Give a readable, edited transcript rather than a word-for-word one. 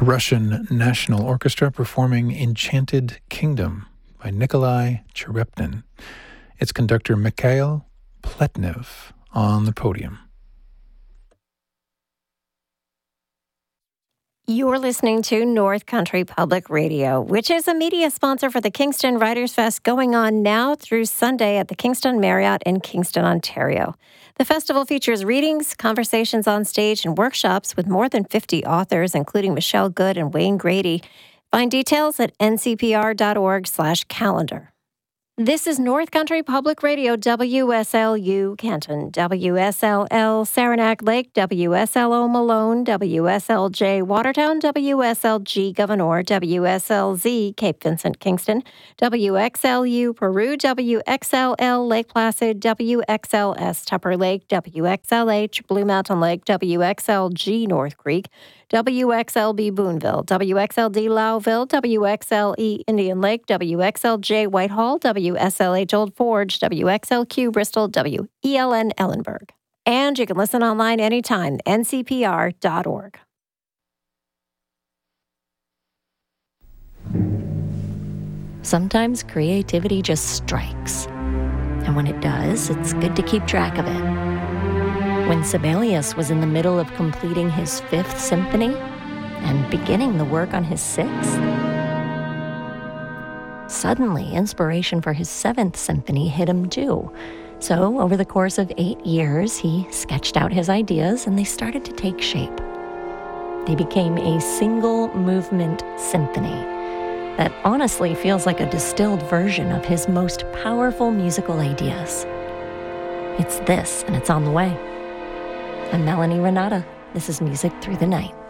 The Russian National Orchestra performing Enchanted Kingdom by Nikolai Cherepnin. Its conductor Mikhail Pletnev on the podium. You're listening to North Country Public Radio, which is a media sponsor for the Kingston Writers' Fest going on now through Sunday at the Kingston Marriott in Kingston, Ontario. The festival features readings, conversations on stage, and workshops with more than 50 authors, including Michelle Good and Wayne Grady. Find details at ncpr.org/calendar. This is North Country Public Radio, WSLU Canton, WSLL Saranac Lake, WSLO Malone, WSLJ Watertown, WSLG Gouverneur, WSLZ Cape Vincent Kingston, WXLU Peru, WXLL Lake Placid, WXLS Tupper Lake, WXLH Blue Mountain Lake, WXLG North Creek, WXLB Boonville, WXLD Lowville, WXLE Indian Lake, WXLJ Whitehall, WSLH Old Forge, WXLQ Bristol, WELN Ellenburg. And you can listen online anytime, ncpr.org. Sometimes creativity just strikes. And when it does, it's good to keep track of it. When Sibelius was in the middle of completing his 5th symphony and beginning the work on his 6th, suddenly inspiration for his 7th symphony hit him too. So over the course of 8 years, he sketched out his ideas and they started to take shape. They became a single movement symphony that honestly feels like a distilled version of his most powerful musical ideas. It's this, and it's on the way. I'm Melanie Renata. This is Music Through the Night.